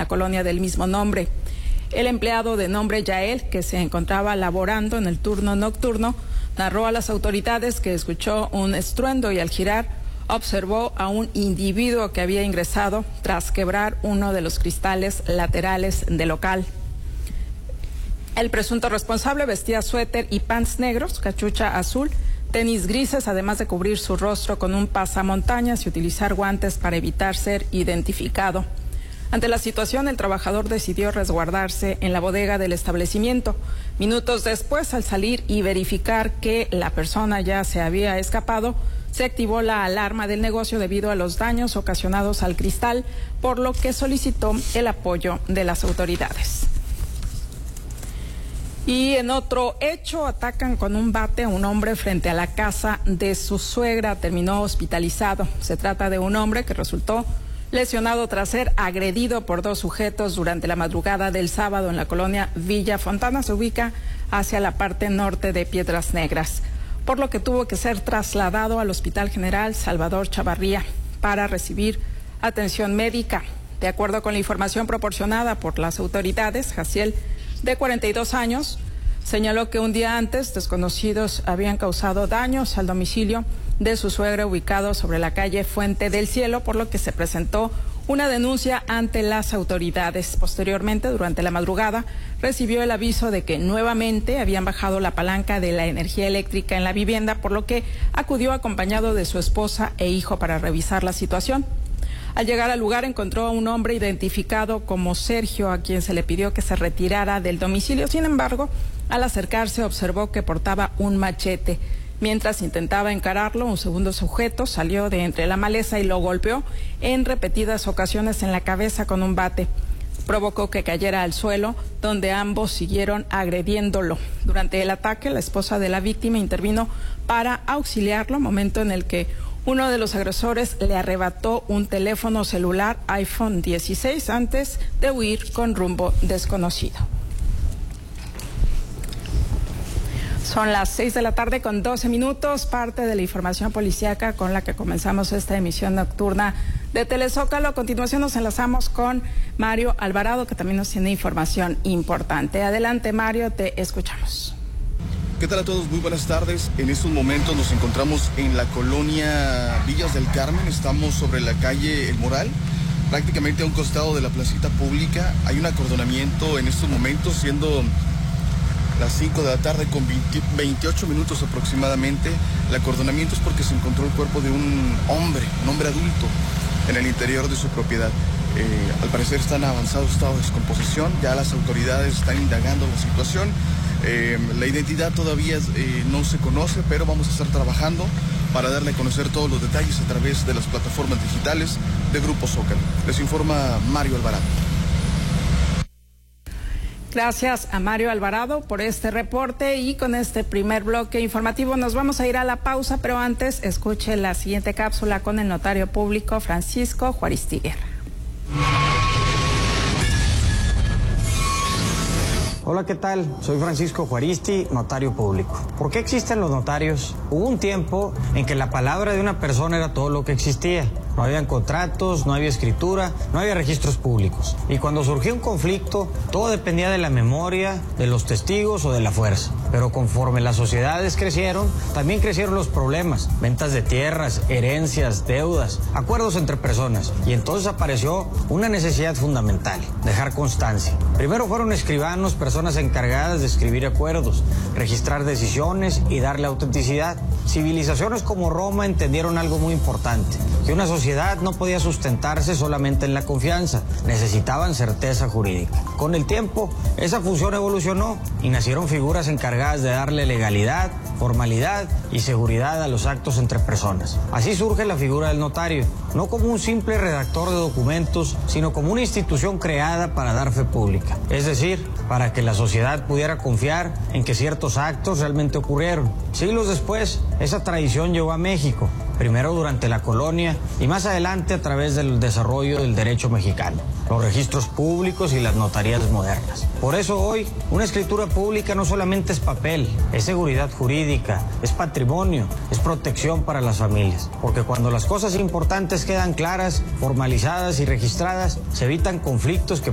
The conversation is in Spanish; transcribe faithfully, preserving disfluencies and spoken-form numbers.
la colonia del mismo nombre. El empleado de nombre Yael, que se encontraba laborando en el turno nocturno, narró a las autoridades que escuchó un estruendo y al girar observó a un individuo que había ingresado tras quebrar uno de los cristales laterales del local. El presunto responsable vestía suéter y pants negros, cachucha azul, tenis grises, además de cubrir su rostro con un pasamontañas y utilizar guantes para evitar ser identificado. Ante la situación, el trabajador decidió resguardarse en la bodega del establecimiento. Minutos después, al salir y verificar que la persona ya se había escapado, se activó la alarma del negocio debido a los daños ocasionados al cristal, por lo que solicitó el apoyo de las autoridades. Y en otro hecho, atacan con un bate a un hombre frente a la casa de su suegra. Terminó hospitalizado. Se trata de un hombre que resultó lesionado tras ser agredido por dos sujetos durante la madrugada del sábado en la colonia Villa Fontana. Se ubica hacia la parte norte de Piedras Negras, por lo que tuvo que ser trasladado al Hospital General Salvador Chavarría para recibir atención médica. De acuerdo con la información proporcionada por las autoridades, Jaciel, de cuarenta y dos años, señaló que un día antes desconocidos habían causado daños al domicilio de su suegra ubicado sobre la calle Fuente del Cielo, por lo que se presentó una denuncia ante las autoridades. Posteriormente, durante la madrugada, recibió el aviso de que nuevamente habían bajado la palanca de la energía eléctrica en la vivienda, por lo que acudió acompañado de su esposa e hijo para revisar la situación. Al llegar al lugar encontró a un hombre identificado como Sergio, a quien se le pidió que se retirara del domicilio. Sin embargo, al acercarse observó que portaba un machete. Mientras intentaba encararlo, un segundo sujeto salió de entre la maleza y lo golpeó en repetidas ocasiones en la cabeza con un bate. Provocó que cayera al suelo, donde ambos siguieron agrediéndolo. Durante el ataque, la esposa de la víctima intervino para auxiliarlo, momento en el que uno de los agresores le arrebató un teléfono celular iPhone dieciséis antes de huir con rumbo desconocido. Son las seis de la tarde con doce minutos, parte de la información policíaca con la que comenzamos esta emisión nocturna de Telezócalo. A continuación nos enlazamos con Mario Alvarado, que también nos tiene información importante. Adelante, Mario, te escuchamos. ¿Qué tal a todos? Muy buenas tardes. En estos momentos nos encontramos en la colonia Villas del Carmen. Estamos sobre la calle El Moral, prácticamente a un costado de la placita pública. Hay un acordonamiento en estos momentos, siendo las cinco de la tarde con veinte, veintiocho minutos aproximadamente. El acordonamiento es porque se encontró el cuerpo de un hombre, un hombre adulto, en el interior de su propiedad. Eh, al parecer está en avanzado estado de descomposición. Ya las autoridades están indagando la situación. Eh, la identidad todavía eh, no se conoce, pero vamos a estar trabajando para darle a conocer todos los detalles a través de las plataformas digitales de Grupo Zócalo. Les informa Mario Alvarado. Gracias a Mario Alvarado por este reporte, y con este primer bloque informativo nos vamos a ir a la pausa, pero antes escuche la siguiente cápsula con el notario público Francisco Juaristi Guerra. Hola, ¿qué tal? Soy Francisco Juaristi, notario público. ¿Por qué existen los notarios? Hubo un tiempo en que la palabra de una persona era todo lo que existía. No habían contratos, no había escritura, no había registros públicos. Y cuando surgió un conflicto, todo dependía de la memoria, de los testigos o de la fuerza. Pero conforme las sociedades crecieron, también crecieron los problemas. Ventas de tierras, herencias, deudas, acuerdos entre personas. Y entonces apareció una necesidad fundamental: dejar constancia. Primero fueron escribanos, personas encargadas de escribir acuerdos, registrar decisiones y darle autenticidad. Civilizaciones como Roma entendieron algo muy importante: que una sociedad no podía sustentarse solamente en la confianza, necesitaban certeza jurídica. Con el tiempo, esa función evolucionó y nacieron figuras encargadas de darle legalidad, formalidad y seguridad a los actos entre personas. Así surge la figura del notario, no como un simple redactor de documentos, sino como una institución creada para dar fe pública, es decir, para que la sociedad pudiera confiar en que ciertos actos realmente ocurrieron. Siglos después, esa tradición llegó a México, primero durante la colonia y más adelante a través del desarrollo del derecho mexicano, los registros públicos y las notarías modernas. Por eso hoy, una escritura pública no solamente es papel, es seguridad jurídica, es patrimonio, es protección para las familias. Porque cuando las cosas importantes quedan claras, formalizadas y registradas, se evitan conflictos que